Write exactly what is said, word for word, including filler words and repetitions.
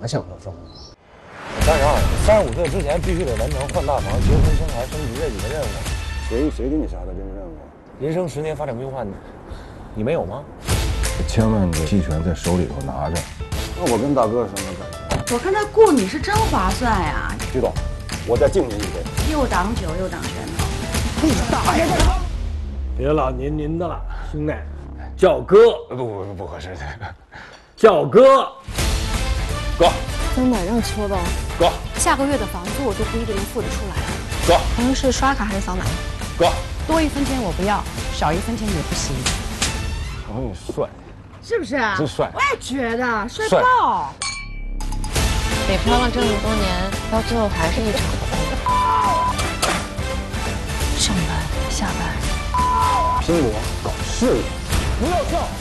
哪想到这么多？ 三十二，三十五岁之前必须得完成换大房、结婚、生孩、升级这几个任务。 谁谁给你下的这个任务？ 人生十年发展规划，你没有吗？ 千万个期权在手里头拿着。那我跟大哥什么感觉？我看他雇你是真划算呀。 徐总，我再敬您一杯。 又挡酒又挡拳头。 你大爷的！ 别老您您的了，兄弟，叫哥。 不不不不合适， 叫哥。 哥。 真的让说吧。 哥。 下个月的房租我都不一定能付得出来。 哥。 咱们是刷卡还是扫码？ 哥。 多一分钱我不要，少一分钱也不行。 我说你帅， 是不是啊？ 真帅！ 我也觉得帅爆。 北漂了这么多年，到最后还是一场空。上班下班， 拼搏搞事业， 不要笑。